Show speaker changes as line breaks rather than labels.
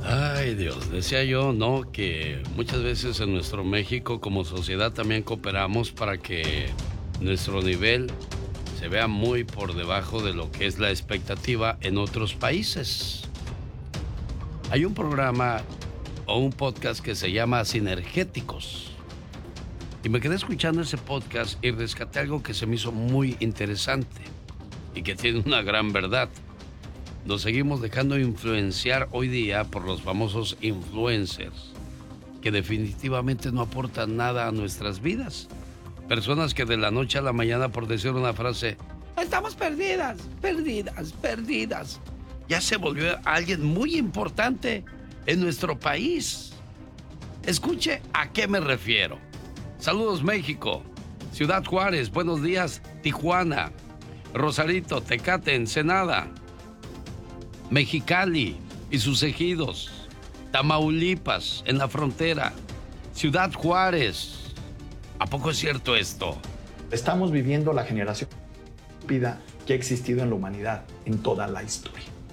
Ay, Dios, decía yo, ¿no? Que muchas veces en nuestro México como sociedad también cooperamos para que nuestro nivel se vea muy por debajo de lo que es la expectativa en otros países. Hay un programa o un podcast que se llama Sinergéticos. Y me quedé escuchando ese podcast y rescaté algo que se me hizo muy interesante y que tiene una gran verdad. Nos seguimos dejando influenciar hoy día por los famosos influencers, que definitivamente no aportan nada a nuestras vidas. Personas que de la noche a la mañana, por decir una frase, estamos perdidas, perdidas, perdidas, ya se volvió alguien muy importante en nuestro país. Escuche a qué me refiero. Saludos México, Ciudad Juárez, buenos días Tijuana, Rosarito, Tecate, Ensenada, Mexicali y sus ejidos, Tamaulipas en la frontera, Ciudad Juárez. ¿A poco es cierto esto?
Estamos viviendo la generación más estúpida que ha existido en la humanidad en toda la historia.